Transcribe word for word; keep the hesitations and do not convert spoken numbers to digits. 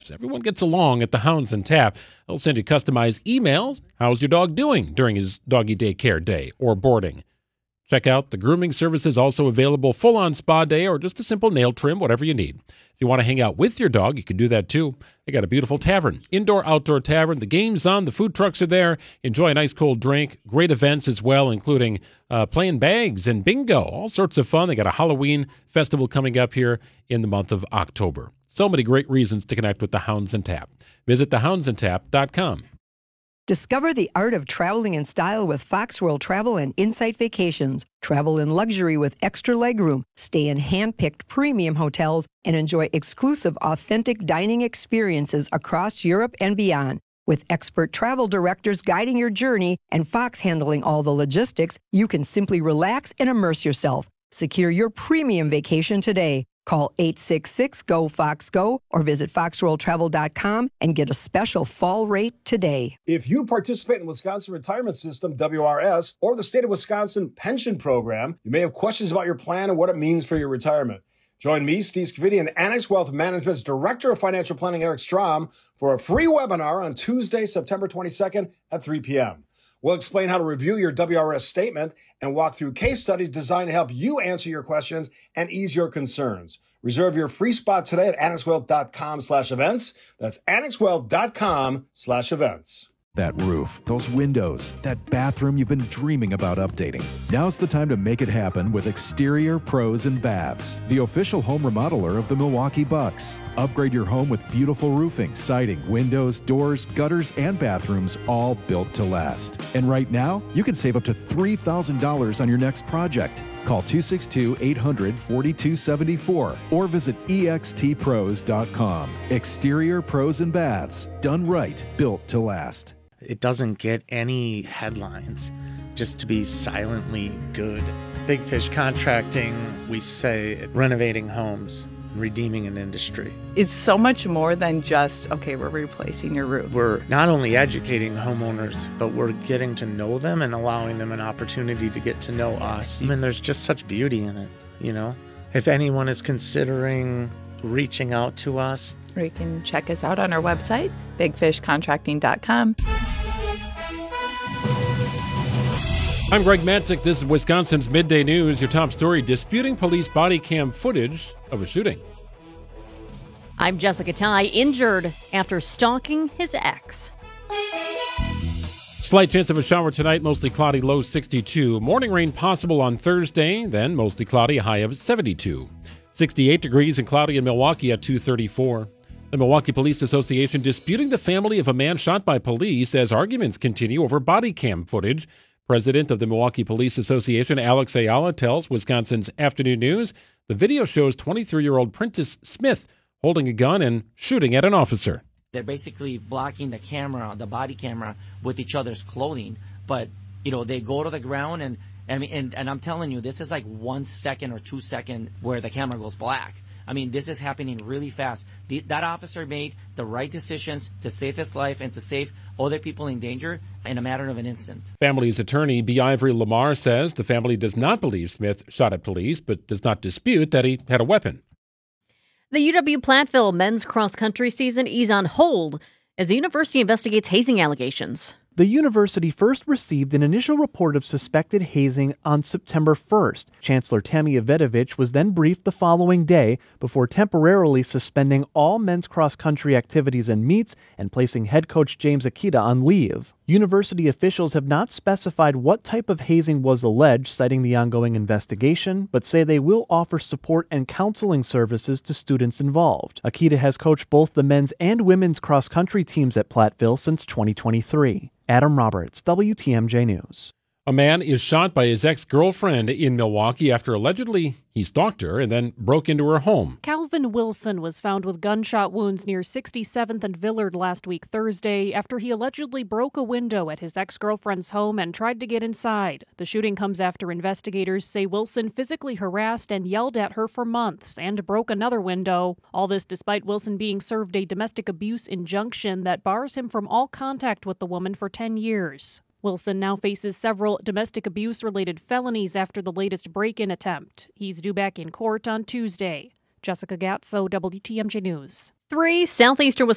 dogs. Everyone gets along at the Hounds and Tap. They'll send you customized emails. How's your dog doing during his doggy daycare day or boarding? Check out the grooming services, also available full-on spa day or just a simple nail trim, whatever you need. If you want to hang out with your dog, you can do that too. They got a beautiful tavern, indoor-outdoor tavern. The game's on, the food trucks are there. Enjoy a nice cold drink. Great events as well, including uh, playing bags and bingo. All sorts of fun. They got a Halloween festival coming up here in the month of October. So many great reasons to connect with the Hounds and Tap. Visit the hounds and tap dot com. Discover the art of traveling in style with Fox World Travel and Insight Vacations. Travel in luxury with extra legroom, stay in hand-picked premium hotels, and enjoy exclusive, authentic dining experiences across Europe and beyond. With expert travel directors guiding your journey and Fox handling all the logistics, you can simply relax and immerse yourself. Secure your premium vacation today. Call eight six six, G O, Fox, Go or visit fox world travel dot com and get a special fall rate today. If you participate in Wisconsin Retirement System, W R S, or the State of Wisconsin Pension Program, you may have questions about your plan and what it means for your retirement. Join me, Steve Scavidi, and Annex Wealth Management's Director of Financial Planning, Eric Strom, for a free webinar on Tuesday, September twenty-second at three p.m. We'll explain how to review your W R S statement and walk through case studies designed to help you answer your questions and ease your concerns. Reserve your free spot today at annexwealth dot com slash events. That's annexwealth dot com slash events. That roof, those windows, that bathroom you've been dreaming about updating. Now's the time to make it happen with Exterior Pros and Baths, the official home remodeler of the Milwaukee Bucks. Upgrade your home with beautiful roofing, siding, windows, doors, gutters, and bathrooms, all built to last. And right now, you can save up to three thousand dollars on your next project. Call two six two, eight hundred, four two seven four or visit e x t pros dot com. Exterior Pros and Baths, done right, built to last. It doesn't get any headlines just to be silently good. Big Fish Contracting, we say renovating homes, redeeming an industry. It's so much more than just, okay, we're replacing your roof. We're not only educating homeowners, but we're getting to know them and allowing them an opportunity to get to know us. I mean, there's just such beauty in it, you know? If anyone is considering reaching out to us, or you can check us out on our website, big fish contracting dot com. I'm Greg Matzik. This is Wisconsin's Midday News. Your top story, disputing police body cam footage of a shooting. I'm Jessica Ty, injured after stalking his ex. Slight chance of a shower tonight, mostly cloudy, low sixty-two. Morning rain possible on Thursday, then mostly cloudy, high of seventy-two. sixty-eight degrees and cloudy in Milwaukee at two thirty-four. The Milwaukee Police Association disputing the family of a man shot by police as arguments continue over body cam footage. President of the Milwaukee Police Association, Alex Ayala, tells Wisconsin's Afternoon News the video shows twenty-three-year-old Prentice Smith holding a gun and shooting at an officer. They're basically blocking the camera, the body camera, with each other's clothing. But, you know, they go to the ground, and I mean, and, and I'm telling you, this is like one second or two second where the camera goes black. I mean, this is happening really fast. The, that officer made the right decisions to save his life and to save other people in danger in a matter of an instant. Family's attorney, B. Ivory Lamar, says the family does not believe Smith shot at police, but does not dispute that he had a weapon. The U W-Platteville men's cross-country season is on hold as the university investigates hazing allegations. The university first received an initial report of suspected hazing on September first. Chancellor Tammy Avedovich was then briefed the following day before temporarily suspending all men's cross-country activities and meets and placing head coach James Akita on leave. University officials have not specified what type of hazing was alleged, citing the ongoing investigation, but say they will offer support and counseling services to students involved. Akita has coached both the men's and women's cross-country teams at Platteville since twenty twenty-three. Adam Roberts, W T M J News. A man is shot by his ex-girlfriend in Milwaukee after allegedly he stalked her and then broke into her home. Calvin Wilson was found with gunshot wounds near sixty-seventh and Villard last week Thursday after he allegedly broke a window at his ex-girlfriend's home and tried to get inside. The shooting comes after investigators say Wilson physically harassed and yelled at her for months and broke another window. All this despite Wilson being served a domestic abuse injunction that bars him from all contact with the woman for ten years. Wilson now faces several domestic abuse-related felonies after the latest break-in attempt. He's due back in court on Tuesday. Jessica Gatso, W T M J News. Three southeastern Wisconsin